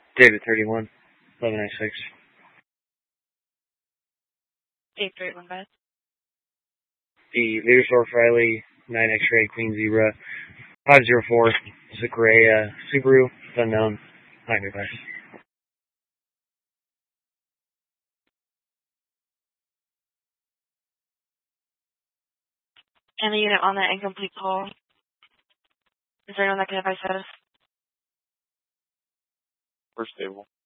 David 31, 1196. 831, guys. The Leadershore Riley, 9 X-Ray, Queen Zebra, 504, Zachary, Subaru, unknown, 900, guys. And the unit on that incomplete call. Is there anyone that can advise status? We're stable.